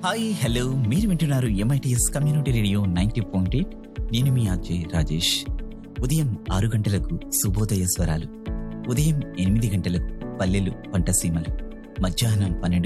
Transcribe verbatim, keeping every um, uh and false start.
Hi hello మీరు వింటున్నారు MITS community radio ninety point eight. నేను మీ అజయ్ రాజేష్. ఉదయం ఆరు గంటలకు శుభోదయ స్వరాలు, ఉదయం ఎనిమిది గంటలకు పల్లెలు పంటసీమలు, మధ్యాహ్నం పన్నెండు